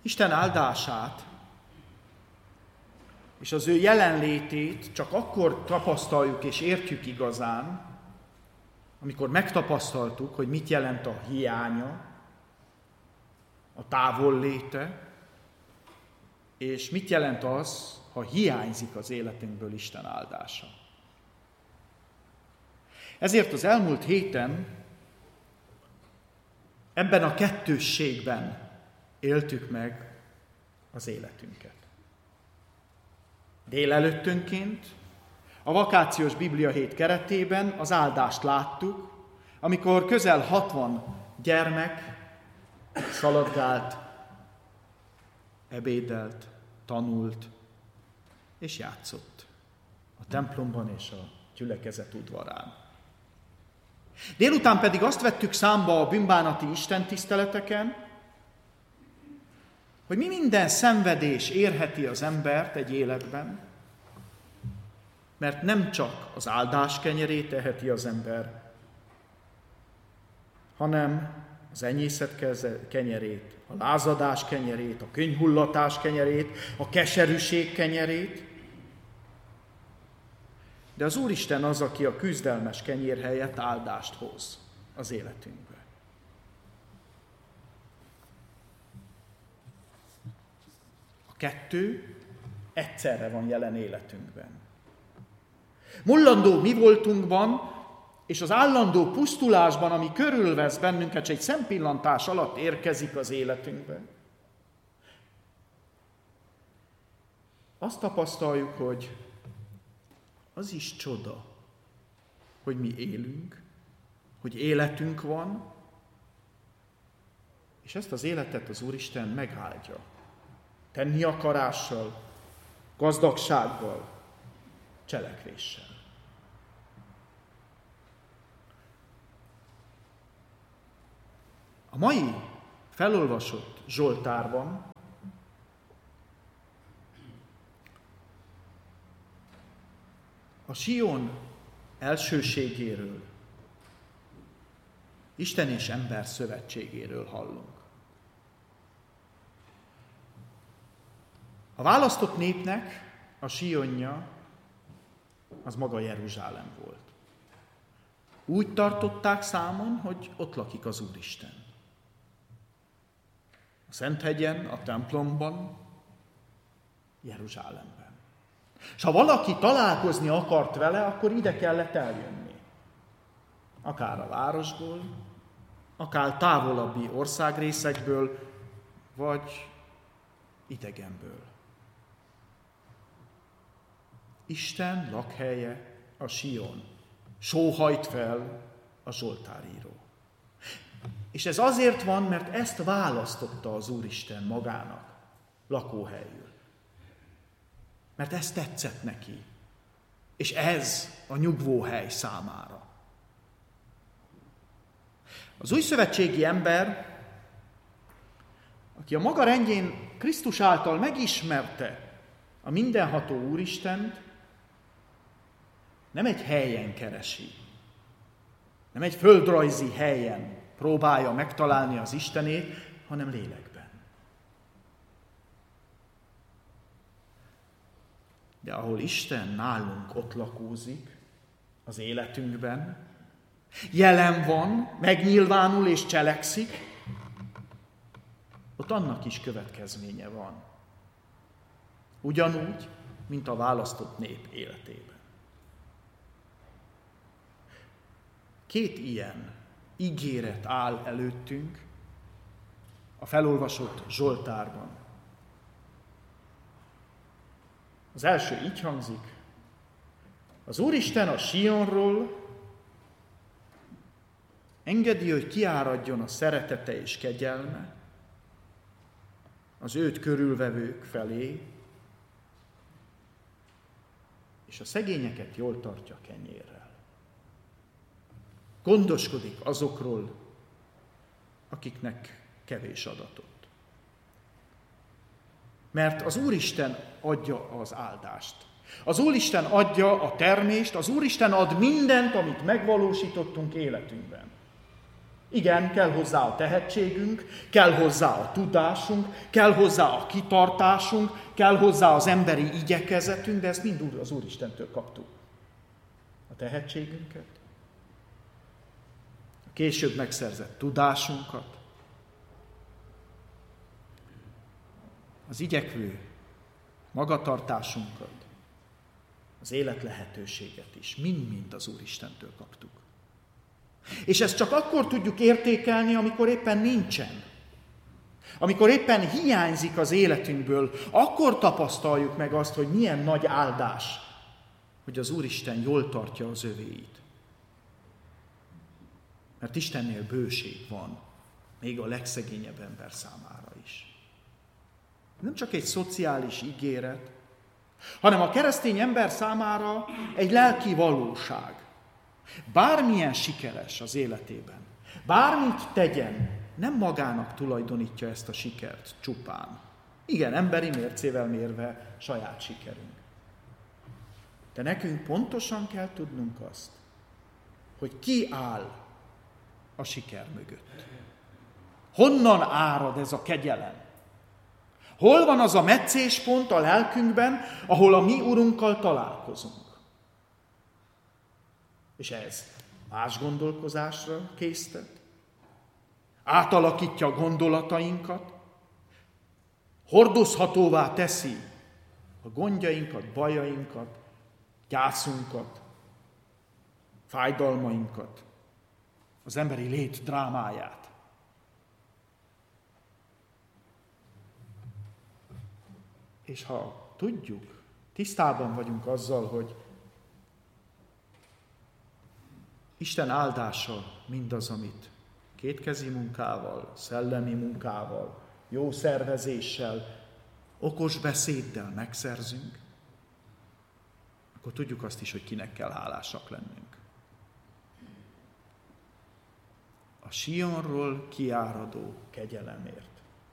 Isten áldását és az ő jelenlétét csak akkor tapasztaljuk és értjük igazán, amikor megtapasztaltuk, hogy mit jelent a hiánya, a távolléte, és mit jelent az, ha hiányzik az életünkből Isten áldása. Ezért az elmúlt héten ebben a kettősségben éltük meg az életünket. Délelőttönként a vakációs Biblia hét keretében az áldást láttuk, amikor közel 60 gyermek szaladgált, ebédelt, tanult és játszott a templomban és a gyülekezet udvarán. Délután pedig azt vettük számba a bűnbánati istentiszteleteken, hogy mi minden szenvedés érheti az embert egy életben, mert nem csak az áldás kenyerét eheti az ember, hanem az enyészet kenyerét, a lázadás kenyerét, a könnyhullatás kenyerét, a keserűség kenyerét. De az Úristen az, aki a küzdelmes kenyér helyett áldást hoz az életünkbe. A kettő egyszerre van jelen életünkben. Mullandó mi voltunkban, és az állandó pusztulásban, ami körülvesz bennünket, egy szempillantás alatt érkezik az életünkbe. Azt tapasztaljuk, hogy az is csoda, hogy mi élünk, hogy életünk van, és ezt az életet az Úristen megáldja. Tenni akarással, gazdagsággal, cselekvéssel. A mai felolvasott Zsoltárban a Sion elsőségéről, Isten és ember szövetségéről hallunk. A választott népnek a Sionja az maga Jeruzsálem volt. Úgy tartották számon, hogy ott lakik az Úristen. A Szenthegyen, a templomban, Jeruzsálemben. És ha valaki találkozni akart vele, akkor ide kellett eljönni. Akár a városból, akár távolabbi országrészekből, vagy idegenből. Isten lakhelye a Sion. Sóhajt fel a Zsoltáríró. És ez azért van, mert ezt választotta az Úristen magának lakóhelyül. Mert ez tetszett neki. És ez a nyugvóhely számára. Az újszövetségi ember, aki a maga rendjén Krisztus által megismerte a mindenható Úristent, nem egy helyen keresi, nem egy földrajzi helyen próbálja megtalálni az Istenét, hanem lélekben. De ahol Isten nálunk ott lakózik, az életünkben, jelen van, megnyilvánul és cselekszik, ott annak is következménye van. Ugyanúgy, mint a választott nép életében. Két ilyen ígéret áll előttünk a felolvasott Zsoltárban. Az első így hangzik: az Úristen a Sionról engedi, hogy kiáradjon a szeretete és kegyelme az őt körülvevők felé, és a szegényeket jól tartja kenyérrel. Gondoskodik azokról, akiknek kevés adatot. Mert az Úristen adja az áldást. Az Úristen adja a termést, az Úristen ad mindent, amit megvalósítottunk életünkben. Igen, kell hozzá a tehetségünk, kell hozzá a tudásunk, kell hozzá a kitartásunk, kell hozzá az emberi igyekezetünk, de ezt mind az Úristentől kaptuk. A tehetségünket, a később megszerzett tudásunkat, az igyekvő magatartásunkat, az élet lehetőséget is, mind-mind az Úristentől kaptuk. És ezt csak akkor tudjuk értékelni, amikor éppen nincsen. Amikor éppen hiányzik az életünkből, akkor tapasztaljuk meg azt, hogy milyen nagy áldás, hogy az Úristen jól tartja az övéit. Mert Istennél bőség van, még a legszegényebb ember számára is. Nem csak egy szociális ígéret, hanem a keresztény ember számára egy lelki valóság. Bármilyen sikeres az életében, bármit tegyen, nem magának tulajdonítja ezt a sikert csupán. Igen, emberi mércével mérve saját sikerünk. De nekünk pontosan kell tudnunk azt, hogy ki áll a siker mögött. Honnan árad ez a kegyelem? Hol van az a meccéspont a lelkünkben, ahol a mi Urunkkal találkozunk? És ez más gondolkozásra késztet, átalakítja a gondolatainkat, hordozhatóvá teszi a gondjainkat, bajainkat, gyászunkat, fájdalmainkat, az emberi lét drámáját. És ha tudjuk, tisztában vagyunk azzal, hogy Isten áldása mindaz, amit kétkezi munkával, szellemi munkával, jó szervezéssel, okos beszéddel megszerzünk, akkor tudjuk azt is, hogy kinek kell hálásak lennünk. A Sionról kiáradó kegyelemért.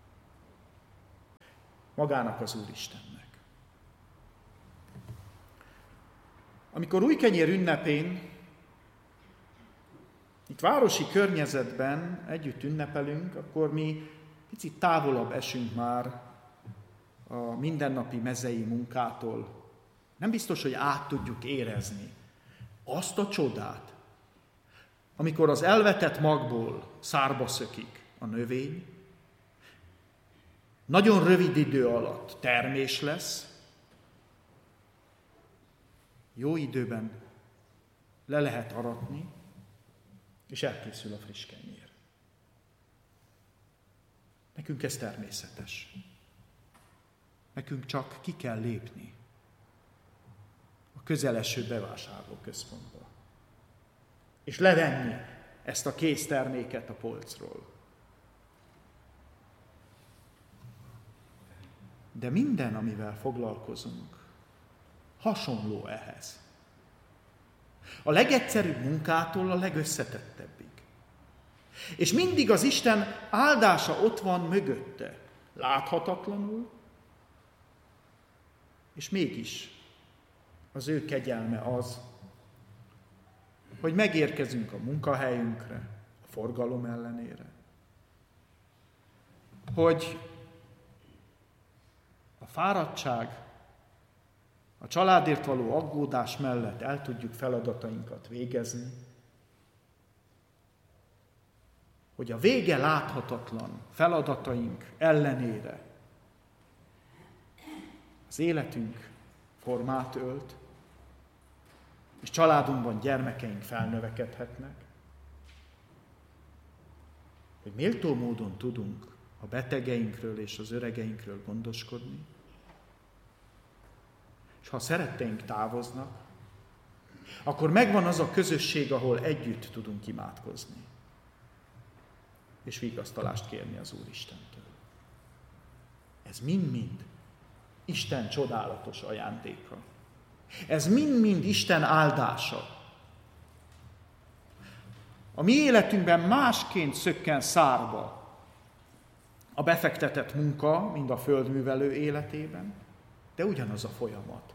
Magának az Úristennek. Amikor Újkenyér ünnepén itt városi környezetben együtt ünnepelünk, akkor mi picit távolabb esünk már a mindennapi mezei munkától. Nem biztos, hogy át tudjuk érezni azt a csodát, amikor az elvetett magból szárba szökik a növény, nagyon rövid idő alatt termés lesz, jó időben le lehet aratni, és elkészül a friss kenyér. Nekünk ez természetes. Nekünk csak ki kell lépni a közeleső bevásárlóközpontba, és levenni ezt a készterméket a polcról. De minden, amivel foglalkozunk, hasonló ehhez. A legegyszerűbb munkától a legösszetettebbig. És mindig az Isten áldása ott van mögötte, láthatatlanul, és mégis az ő kegyelme az, hogy megérkezünk a munkahelyünkre, a forgalom ellenére, hogy a fáradtság, a családért való aggódás mellett el tudjuk feladatainkat végezni, hogy a vége láthatatlan feladataink ellenére az életünk formát ölt, és családunkban gyermekeink felnövekedhetnek, hogy méltó módon tudunk a betegeinkről és az öregeinkről gondoskodni, és ha a szeretteink távoznak, akkor megvan az a közösség, ahol együtt tudunk imádkozni, és vigasztalást kérni az Úristentől. Ez mind-mind Isten csodálatos ajándéka. Ez mind-mind Isten áldása. A mi életünkben másként szökken szárba a befektetett munka, mint a földművelő életében, de ugyanaz a folyamat.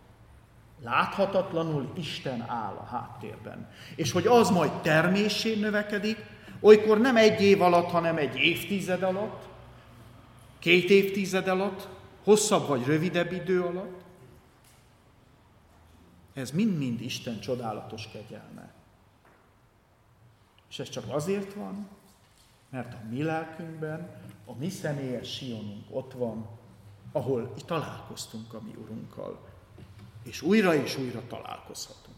Láthatatlanul Isten áll a háttérben. És hogy az majd terméssé növekedik, Olykor nem 1 év alatt, hanem 1 évtized alatt, 2 évtized alatt, hosszabb vagy rövidebb idő alatt. Ez mind-mind Isten csodálatos kegyelme. És ez csak azért van, mert a mi lelkünkben, a mi személyes Sionunk ott van, ahol találkoztunk a mi Urunkkal, és újra találkozhatunk.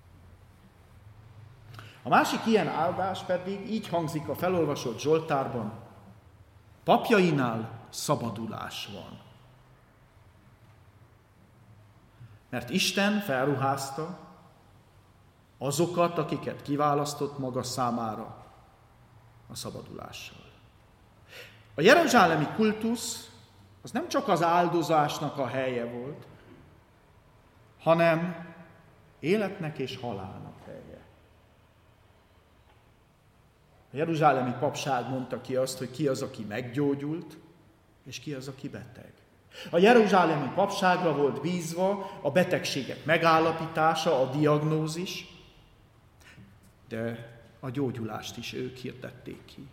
A másik ilyen áldás pedig így hangzik a felolvasott Zsoltárban: papjainál szabadulás van. Mert Isten felruházta azokat, akiket kiválasztott maga számára a szabadulással. A jeruzsálemi kultusz az nem csak az áldozásnak a helye volt, hanem életnek és halálnak helye. A jeruzsálemi papság mondta ki azt, hogy ki az, aki meggyógyult, és ki az, aki beteg. A jeruzsálemi papságra volt bízva a betegségek megállapítása, a diagnózis, de a gyógyulást is ők hirdették ki.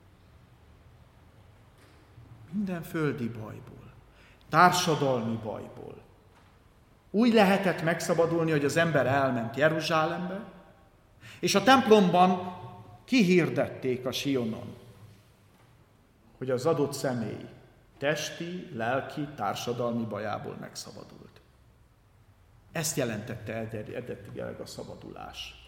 Minden földi bajból, társadalmi bajból. Úgy lehetett megszabadulni, hogy az ember elment Jeruzsálembe, és a templomban kihirdették a Sionon, hogy az adott személy testi, lelki, társadalmi bajából megszabadult. Ezt jelentette eredetileg a szabadulás.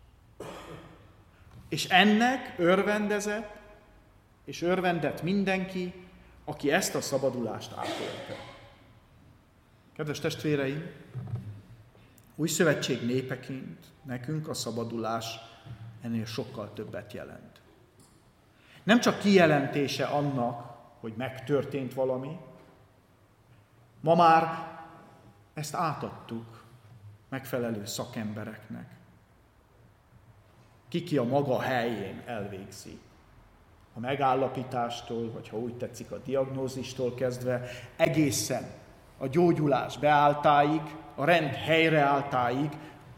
És ennek örvendezett, és örvendett mindenki, aki ezt a szabadulást átélte. Kedves testvéreim, új szövetség népeként nekünk a szabadulás ennél sokkal többet jelent. Nem csak kijelentése annak, hogy megtörtént valami, ma már ezt átadtuk megfelelő szakembereknek. Ki a maga helyén elvégzi. A megállapítástól, vagy ha úgy tetszik, a diagnózistól kezdve, egészen a gyógyulás beálltáig, a rend helyreálltáig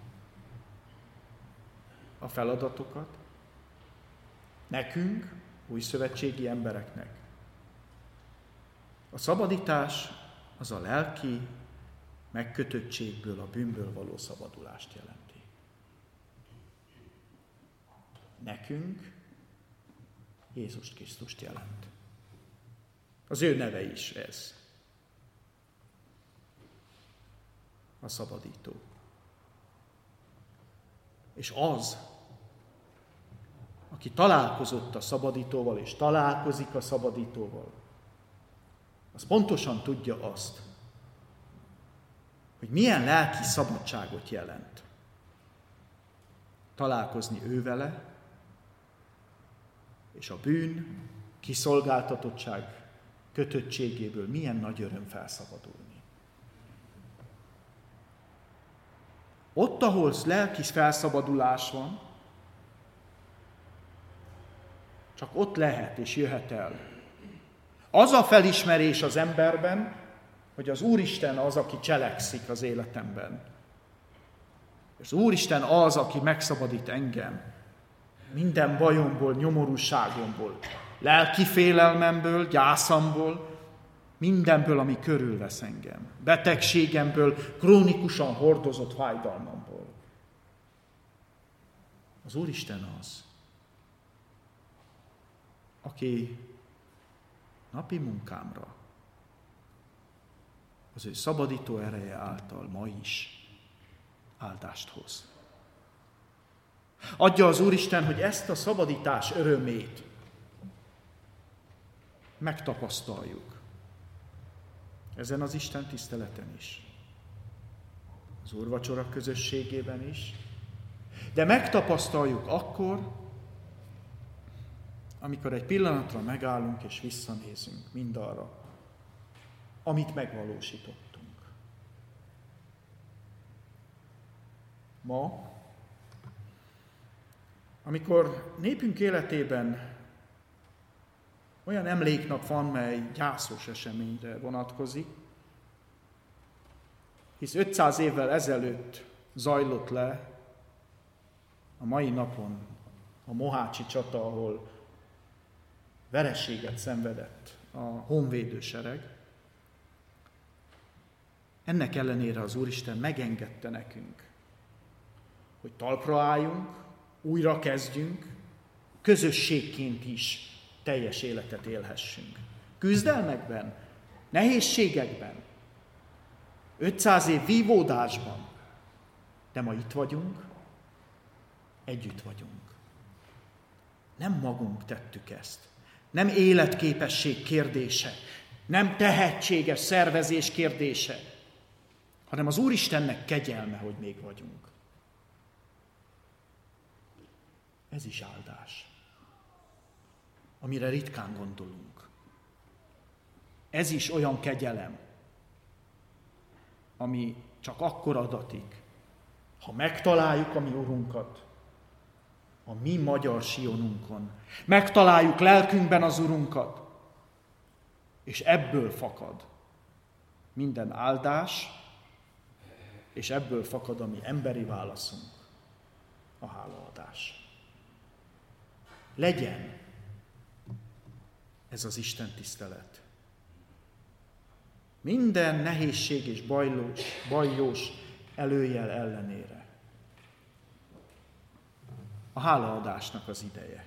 a feladatokat nekünk, újszövetségi embereknek. A szabadítás az a lelki megkötöttségből, a bűnből való szabadulást jelenti. Nekünk Jézus Krisztust jelent. Az ő neve is ez. A szabadító. És az, aki találkozott a szabadítóval, és találkozik a szabadítóval, az pontosan tudja azt, hogy milyen lelki szabadságot jelent találkozni ővele, és a bűn, kiszolgáltatottság kötöttségéből milyen nagy öröm felszabadulni. Ott, ahol lelki felszabadulás van, csak ott lehet és jöhet el az a felismerés az emberben, hogy az Úristen az, aki cselekszik az életemben. Az Úristen az, aki megszabadít engem minden bajomból, nyomorúságomból, lelki félelmemből, gyászamból, mindenből, ami körülvesz engem. Betegségemből, krónikusan hordozott fájdalmamból. Az Úristen az, aki napi munkámra az ő szabadító ereje által ma is áldást hoz. Adja az Úristen, hogy ezt a szabadítás örömét megtapasztaljuk. Ezen az Isten tiszteleten is. Az úrvacsora közösségében is. De megtapasztaljuk akkor, amikor egy pillanatra megállunk és visszanézünk mindarra, amit megvalósítottunk. Ma, amikor népünk életében olyan emléknap van, mely gyászos eseményre vonatkozik, hisz 500 évvel ezelőtt zajlott le a mai napon a mohácsi csata, ahol vereséget szenvedett a honvédő sereg. Ennek ellenére az Úristen megengedte nekünk, hogy talpra álljunk, újra kezdjünk, közösségként is teljes életet élhessünk. Küzdelmekben, nehézségekben, 500 év vívódásban, de ma itt vagyunk, együtt vagyunk. Nem magunk tettük ezt. Nem életképesség kérdése, nem tehetséges szervezés kérdése, hanem az Úristennek kegyelme, hogy még vagyunk. Ez is áldás, amire ritkán gondolunk. Ez is olyan kegyelem, ami csak akkor adatik, ha megtaláljuk a mi Urunkat, a mi magyar Sionunkon. Megtaláljuk lelkünkben az Urunkat, és ebből fakad minden áldás, és ebből fakad a mi emberi válaszunk, a hálaadás. Legyen ez az Isten tisztelet. Minden nehézség és bajós előjel ellenére. A hálaadásnak az ideje.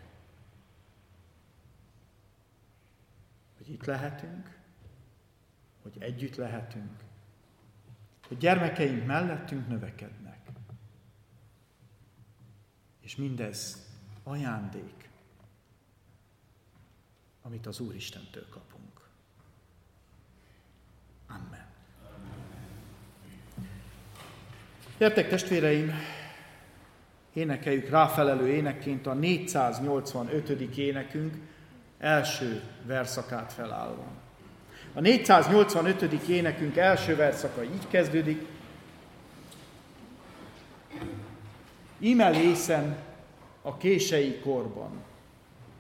Hogy itt lehetünk, hogy együtt lehetünk, hogy gyermekeink mellettünk növekednek. És mindez ajándék, amit az Úristentől kapunk. Amen. Gyertek, testvéreim, énekeljük ráfelelő énekként a 485. énekünk első verszakát felállva. A 485. énekünk első verszaka így kezdődik. Íme lészen a kései korban.